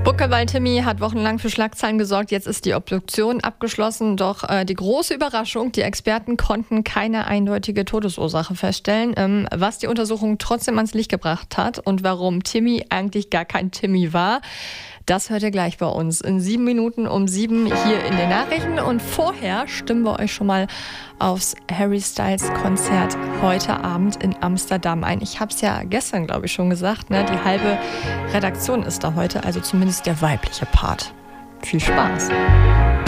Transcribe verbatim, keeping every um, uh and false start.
Buckelwald Timmy hat wochenlang für Schlagzeilen gesorgt. Jetzt ist die Obduktion abgeschlossen. Doch äh, die große Überraschung, die Experten konnten keine eindeutige Todesursache feststellen. Ähm, was die Untersuchung trotzdem ans Licht gebracht hat und warum Timmy eigentlich gar kein Timmy war, das hört ihr gleich bei uns. In sieben Minuten um sieben hier in den Nachrichten. Und vorher stimmen wir euch schon mal aufs Harry Styles Konzert heute Abend in Amsterdam ein. Ich habe es ja gestern, glaube ich, schon gesagt. Ne? Die halbe Redaktion ist da heute, also zumindest der weibliche Part. Viel Spaß.